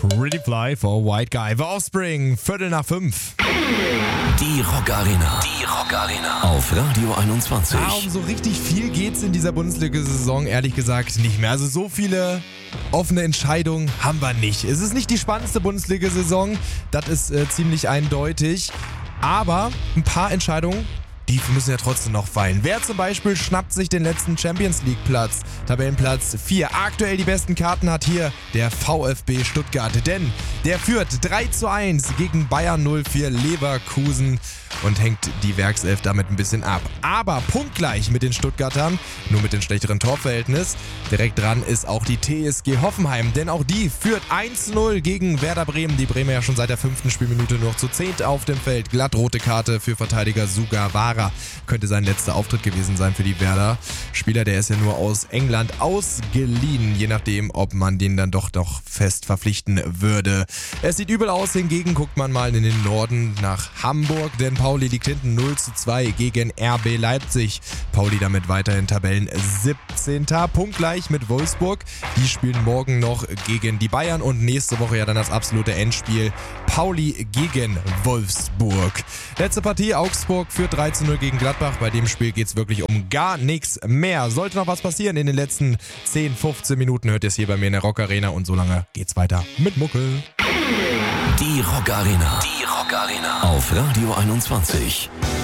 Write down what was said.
Pretty Fly for White Guy. The Offspring, 4:45. Die Rock Arena. Die Rock Arena. Auf Radio 21. Um so richtig viel geht's in dieser Bundesliga-Saison ehrlich gesagt nicht mehr. Also so viele offene Entscheidungen haben wir nicht. Es ist nicht die spannendste Bundesliga-Saison, das ist ziemlich eindeutig. Aber ein paar Entscheidungen, die müssen ja trotzdem noch fallen. Wer zum Beispiel schnappt sich den letzten Champions-League-Platz? Tabellenplatz 4. Aktuell die besten Karten hat hier der VfB Stuttgart. Denn der führt 3:1 gegen Bayern 04 Leverkusen und hängt die Werkself damit ein bisschen ab. Aber punktgleich mit den Stuttgartern, nur mit dem schlechteren Torverhältnis. Direkt dran ist auch die TSG Hoffenheim, denn auch die führt 1:0 gegen Werder Bremen. Die Bremer ja schon seit der 5. Spielminute nur noch zu 10 auf dem Feld. Glattrote Karte für Verteidiger Sugawara. Könnte sein letzter Auftritt gewesen sein für die Werder-Spieler. Der ist ja nur aus England ausgeliehen, je nachdem, ob man den dann doch fest verpflichten würde. Es sieht übel aus, hingegen guckt man mal in den Norden nach Hamburg, denn Pauli liegt hinten 0:2 gegen RB Leipzig. Pauli damit weiterhin Tabellen 17. Punktgleich mit Wolfsburg. Die spielen morgen noch gegen die Bayern und nächste Woche ja dann das absolute Endspiel. Pauli gegen Wolfsburg. Letzte Partie, Augsburg führt 3:0 gegen Gladbach. Bei dem Spiel geht es wirklich um gar nichts mehr. Sollte noch was passieren in den letzten 10, 15 Minuten, hört ihr es hier bei mir in der Rock Arena und so lange geht's weiter mit Muckel. Die Rock Arena. Die Rock Arena. Auf Radio 21.